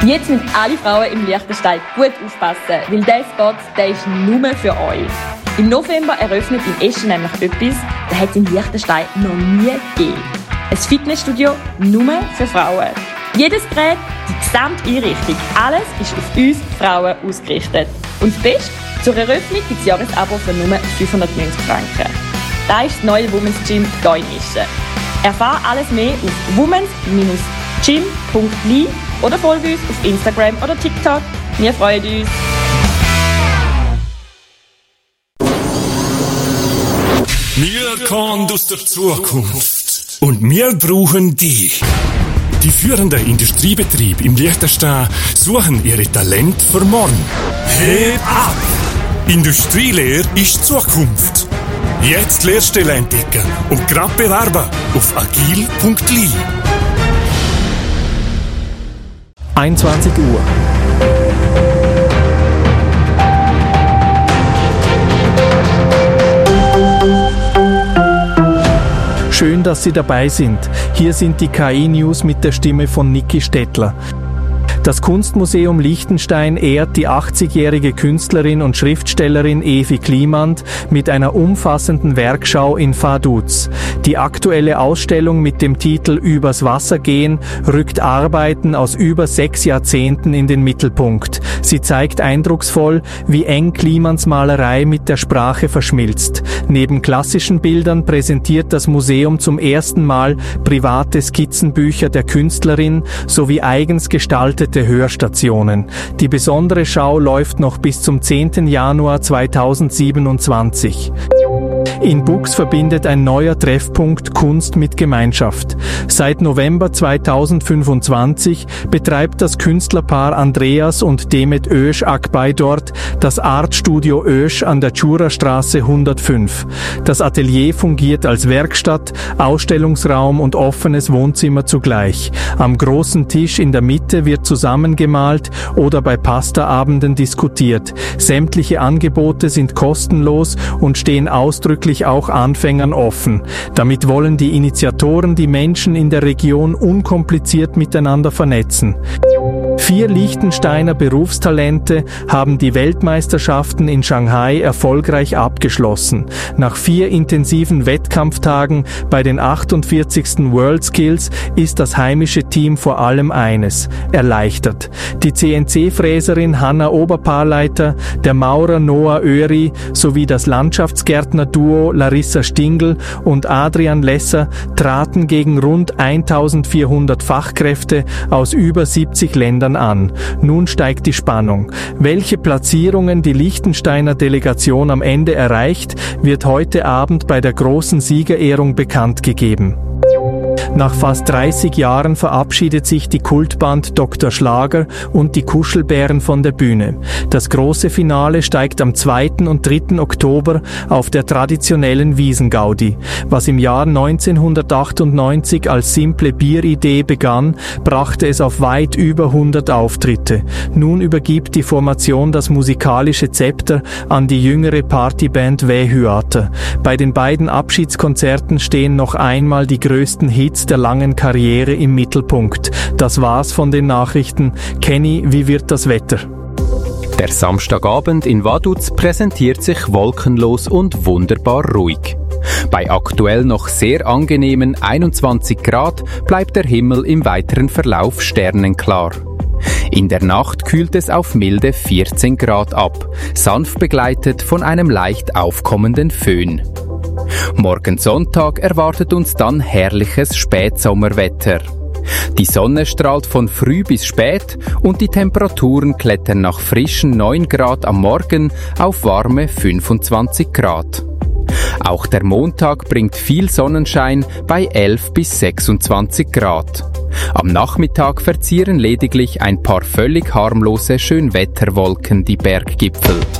Jetzt müssen alle Frauen im Liechtenstein gut aufpassen, weil dieser Spot, der ist nur für euch. Im November eröffnet in Eschen nämlich etwas, das hat es in Liechtenstein noch nie gegeben. Ein Fitnessstudio nur für Frauen. Jedes Gerät, die gesamte Einrichtung, alles ist auf uns Frauen ausgerichtet. Und das Beste, zur Eröffnung gibt es Jahresabo für nur 590 Franken. Das ist das neue Women's Gym hier in Eschen. Erfahre alles mehr auf womens-gym.li oder folge uns auf Instagram oder TikTok. Wir freuen uns. Wir kommen aus der Zukunft und wir brauchen dich. Die führenden Industriebetriebe im Liechtenstein suchen ihre Talente für morgen. Heb ab! Industrielehre ist Zukunft. Jetzt Lehrstellen entdecken und gerade bewerben auf agil.li. 21 Uhr. Schön, dass Sie dabei sind. Hier sind die KI-News mit der Stimme von Niki Stettler. Das Kunstmuseum Liechtenstein ehrt die 80-jährige Künstlerin und Schriftstellerin Evi Klimand mit einer umfassenden Werkschau in Vaduz. Die aktuelle Ausstellung mit dem Titel Übers Wasser gehen rückt Arbeiten aus über 6 Jahrzehnten in den Mittelpunkt. Sie zeigt eindrucksvoll, wie eng Klimands Malerei mit der Sprache verschmilzt. Neben klassischen Bildern präsentiert das Museum zum ersten Mal private Skizzenbücher der Künstlerin sowie eigens gestaltete Hörstationen. Die besondere Schau läuft noch bis zum 10. Januar 2027. In Bux verbindet ein neuer Treffpunkt Kunst mit Gemeinschaft. Seit November 2025 betreibt das Künstlerpaar Andreas und Demet Ösch Akbay dort das Artstudio Ösch an der Dschurastraße 105. Das Atelier fungiert als Werkstatt, Ausstellungsraum und offenes Wohnzimmer zugleich. Am großen Tisch in der Mitte wird zusammengemalt oder bei Pastaabenden diskutiert. Sämtliche Angebote sind kostenlos und stehen ausdrücklich auch Anfängern offen. Damit wollen die Initiatoren die Menschen in der Region unkompliziert miteinander vernetzen. 4 Liechtensteiner Berufstalente haben die Weltmeisterschaften in Shanghai erfolgreich abgeschlossen. Nach 4 intensiven Wettkampftagen bei den 48. WorldSkills ist das heimische Team vor allem eines: erleichtert. Die CNC-Fräserin Hanna Oberpaarleiter, der Maurer Noah Öri sowie das Landschaftsgärtner-Duo Larissa Stingl und Adrian Lesser traten gegen rund 1400 Fachkräfte aus über 70 Ländern an. Nun steigt die Spannung. Welche Platzierungen die Liechtensteiner Delegation am Ende erreicht, wird heute Abend bei der großen Siegerehrung bekannt gegeben. Nach fast 30 Jahren verabschiedet sich die Kultband Dr. Schlager und die Kuschelbären von der Bühne. Das große Finale steigt am 2. und 3. Oktober auf der traditionellen Wiesengaudi. Was im Jahr 1998 als simple Bieridee begann, brachte es auf weit über 100 Auftritte. Nun übergibt die Formation das musikalische Zepter an die jüngere Partyband Vähyater. Bei den beiden Abschiedskonzerten stehen noch einmal die größten Hits der langen Karriere im Mittelpunkt. Das war's von den Nachrichten. Kenny, wie wird das Wetter? Der Samstagabend in Vaduz präsentiert sich wolkenlos und wunderbar ruhig. Bei aktuell noch sehr angenehmen 21 Grad bleibt der Himmel im weiteren Verlauf sternenklar. In der Nacht kühlt es auf milde 14 Grad ab, sanft begleitet von einem leicht aufkommenden Föhn. Morgen Sonntag erwartet uns dann herrliches Spätsommerwetter. Die Sonne strahlt von früh bis spät und die Temperaturen klettern nach frischen 9 Grad am Morgen auf warme 25 Grad. Auch der Montag bringt viel Sonnenschein bei 11 bis 26 Grad. Am Nachmittag verzieren lediglich ein paar völlig harmlose Schönwetterwolken die Berggipfel.